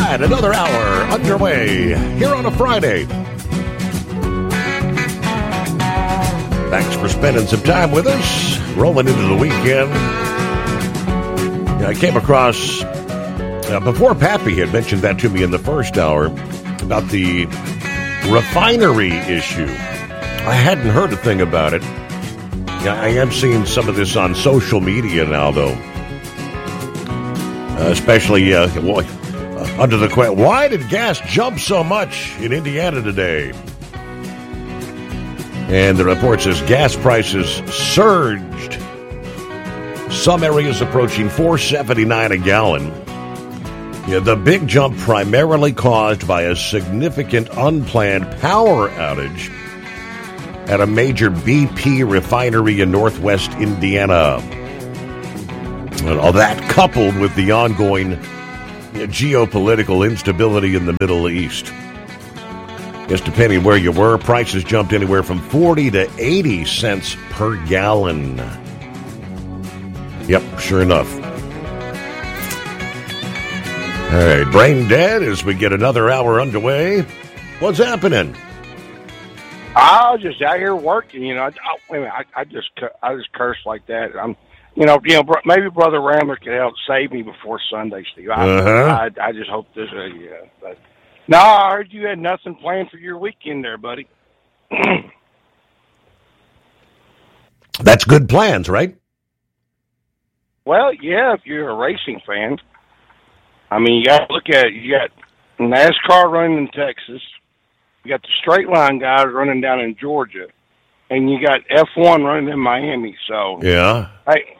right, another hour underway here on a Friday. Thanks for spending some time with us, rolling into the weekend. I came across, before Pappy had mentioned that to me in the first hour, about the refinery issue. I hadn't heard a thing about it. I am seeing some of this on social media now, though. Especially under the question, why did gas jump so much in Indiana today? And the report says gas prices surged. Some areas approaching $4.79 a gallon. The big jump primarily caused by a significant unplanned power outage at a major BP refinery in northwest Indiana. And all that coupled with the ongoing geopolitical instability in the Middle East. Just depending where you were, prices jumped anywhere from 40 to 80 cents per gallon. Yep, sure enough. All right, brain dead as we get another hour underway. What's happening? I was just out here working, wait a minute, I just curse like that. Maybe Brother Rambler could help save me before Sunday, Steve. I just hope this. But no, I heard you had nothing planned for your weekend there, buddy. That's good plans, right? Well, yeah, if you're a racing fan. I mean, you got to look at it. You got NASCAR running in Texas. You got the straight line guys running down in Georgia, and you got F1 running in Miami. So yeah, hey,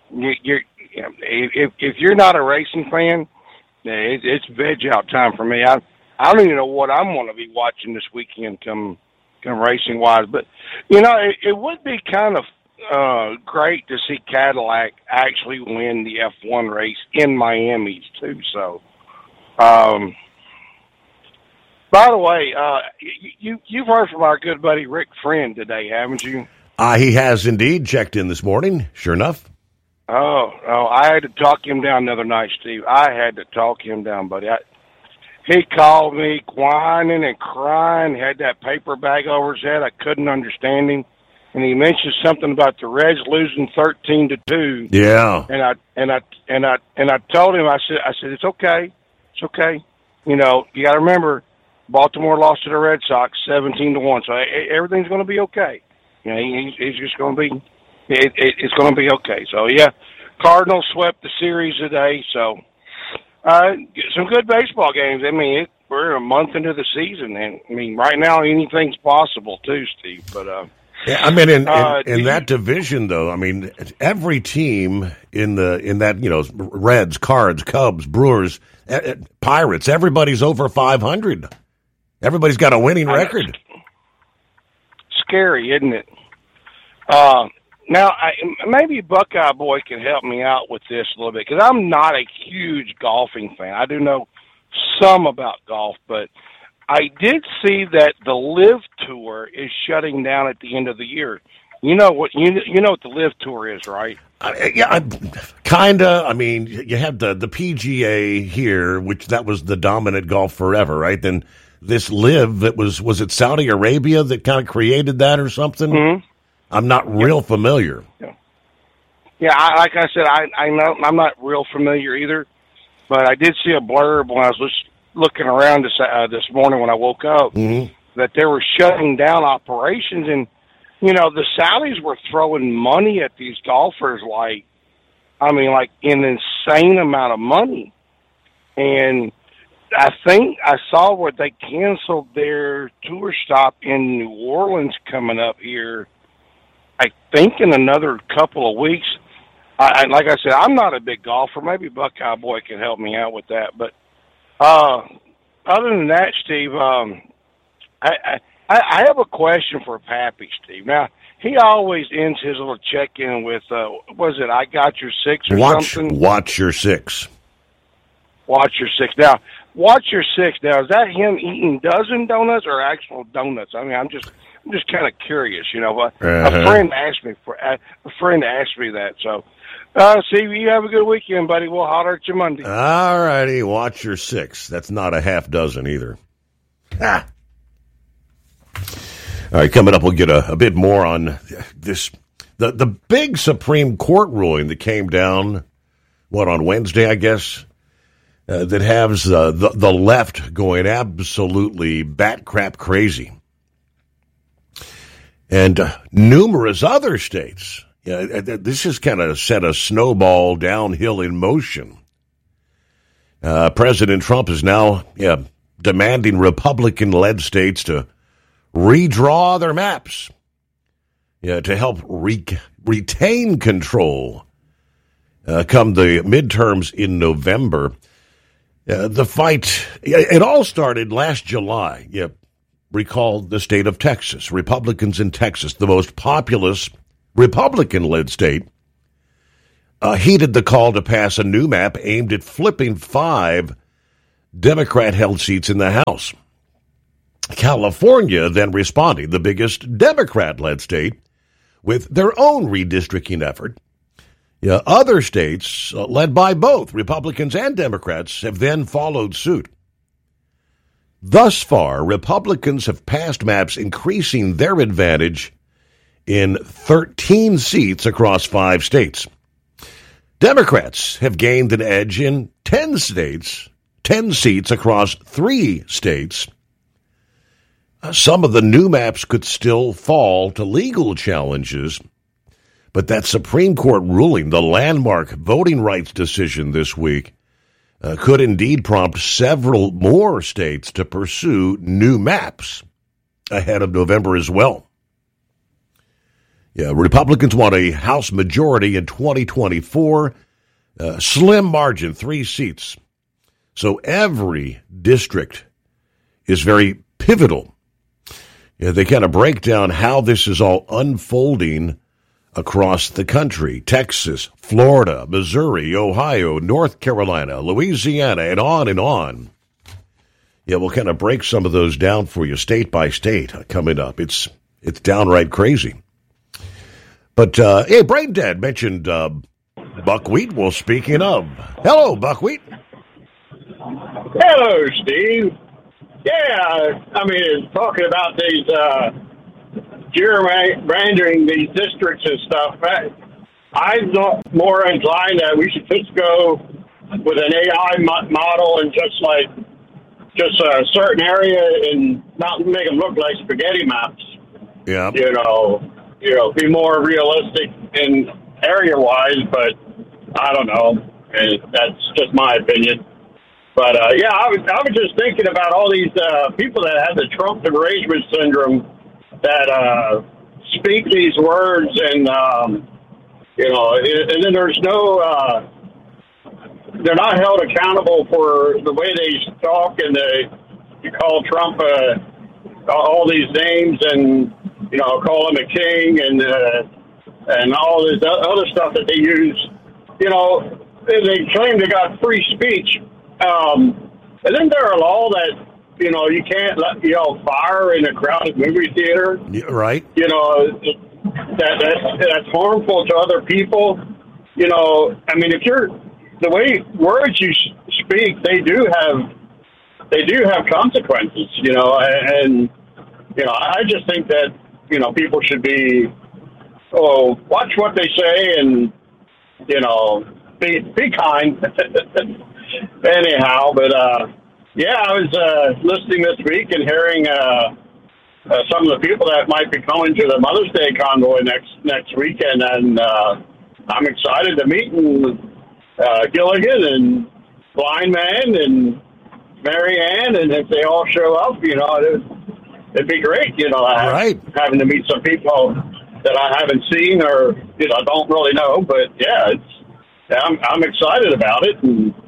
if you're not a racing fan, it's veg out time for me. I don't even know what I'm going to be watching this weekend come racing wise, but it would be kind of great to see Cadillac actually win the F1 race in Miami too. So. By the way, you've heard from our good buddy Rick Friend today, haven't you? He has indeed checked in this morning, sure enough. Oh, I had to talk him down the other night, Steve. I had to talk him down, buddy. He called me whining and crying, had that paper bag over his head. I couldn't understand him. And he mentioned something about the Reds losing 13-2. Yeah. And I told him, I said, it's okay. It's okay. You got to remember, Baltimore lost to the Red Sox 17-1, so everything's going to be okay. He's just going to be. It's going to be okay. So yeah, Cardinals swept the series today. So some good baseball games. I mean, we're a month into the season, and I mean, right now anything's possible too, Steve. But yeah, I mean, in that division, though, I mean, every team in that Reds, Cards, Cubs, Brewers, Pirates, everybody's over 500. Everybody's got a winning record. Scary, isn't it? Now, maybe Buckeye Boy can help me out with this a little bit, because I'm not a huge golfing fan. I do know some about golf, but I did see that the LIV Tour is shutting down at the end of the year. You know what the LIV Tour is, right? Yeah, kinda. I mean, you have the PGA here, which that was the dominant golf forever, right? Then this LIV, that was it Saudi Arabia that kind of created that or something? Mm-hmm. I'm not real familiar. Yeah, like I said, I know I'm not real familiar either, but I did see a blurb when I was looking around this morning when I woke up, mm-hmm. that they were shutting down operations, and the Saudis were throwing money at these golfers like an insane amount of money, and I think I saw where they canceled their tour stop in New Orleans coming up here, I think in another couple of weeks. Like I said, I'm not a big golfer. Maybe Buckeye Boy can help me out with that. But other than that, Steve, I have a question for Pappy, Steve. Now, he always ends his little check-in with, I got your six or something? Watch your six. Watch your six. Now, watch your six. Now, is that him eating dozen donuts or actual donuts? I mean, I'm just I'm just kind of curious, But a friend asked me that. So, Steve, you have a good weekend, buddy. We'll holler at you Monday. All righty, watch your six. That's not a half dozen either. Ah. All right, coming up, we'll get a bit more on this. The big Supreme Court ruling that came down, on Wednesday, I guess, that has the left going absolutely bat crap crazy. And numerous other states. This has kind of set a snowball downhill in motion. President Trump is now demanding Republican-led states to redraw their maps to help retain control come the midterms in November. The fight, it all started last July. Recall the state of Texas. Republicans in Texas, the most populous Republican-led state, heeded the call to pass a new map aimed at flipping 5 Democrat-held seats in the House. California then responded, the biggest Democrat-led state, with their own redistricting effort. Other states, led by both Republicans and Democrats, have then followed suit. Thus far, Republicans have passed maps increasing their advantage in 13 seats across 5 states. Democrats have gained an edge in 10 states, 10 seats across 3 states. Some of the new maps could still fall to legal challenges, but that Supreme Court ruling, the landmark voting rights decision this week, could indeed prompt several more states to pursue new maps ahead of November as well. Republicans want a House majority in 2024, slim margin, 3 seats. So every district is very pivotal. They kind of break down how this is all unfolding across the country. Texas, Florida, Missouri, Ohio, North Carolina, Louisiana, and on and on. We'll kind of break some of those down for you state by state coming up. It's downright crazy. But, hey, Brain Dead mentioned buckwheat. Well, speaking of, hello, buckwheat. Hello, Steve. Yeah, talking about these gerrymandering these districts and stuff, I'm more inclined that we should just go with an AI model and just a certain area and not make them look like spaghetti maps. Yeah. Be more realistic in area-wise, but I don't know. That's just my opinion. But, I was just thinking about all these people that have the Trump derangement syndrome that speak these words and, and then there's no, they're not held accountable for the way they talk, and you call Trump all these names and, call him a king and all this other stuff that they use. They claim they got free speech. Isn't there a law that, you can't yell fire in a crowded movie theater? Yeah, right. That's harmful to other people. If you're, the way words you speak, they do have consequences, and, I just think that, people should watch what they say and, be kind. Anyhow, but I was listening this week and hearing some of the people that might be coming to the Mother's Day convoy next weekend, and I'm excited to meet Gilligan and Blind Man and Mary Ann, and if they all show up, it'd be great, right. Having to meet some people that I haven't seen or don't really know, but I'm excited about it.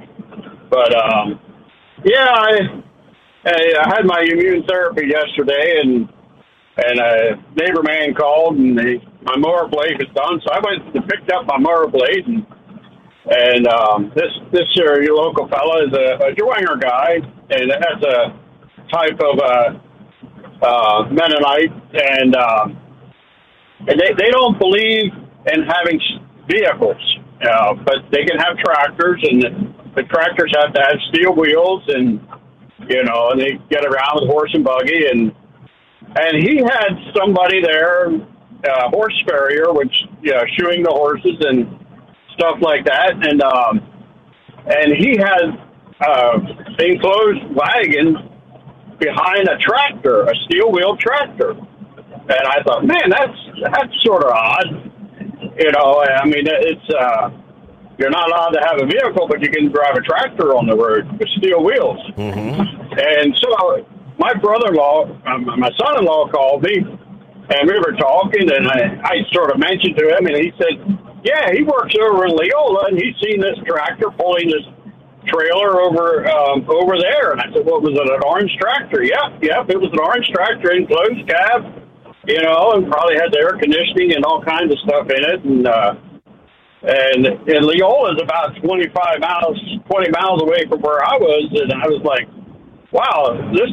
I had my immune therapy yesterday, and a neighbor man called, and my mower blade was done, so I went and picked up my mower blade, and this your local fella is a Joanger guy, and that's a type of Mennonite, and they don't believe in having vehicles, but they can have tractors, and the tractors have to have steel wheels, and and they get around with horse and buggy, and he had somebody there, horse farrier, which shoeing the horses and stuff like that, and he had enclosed wagon behind a tractor, a steel wheel tractor, and I thought, man, that's sort of odd, I mean, it's you're not allowed to have a vehicle, but you can drive a tractor on the road with steel wheels. Mm-hmm. And so my brother-in-law, my son-in-law called me, and we were talking, and I sort of mentioned to him, and he said, yeah, he works over in Leola, and he's seen this tractor pulling this trailer over there. And I said, well, was it an orange tractor? Yep, it was an orange tractor, enclosed cab, and probably had the air conditioning and all kinds of stuff in it. And Leola is about 20 miles away from where I was, and I was like, wow, this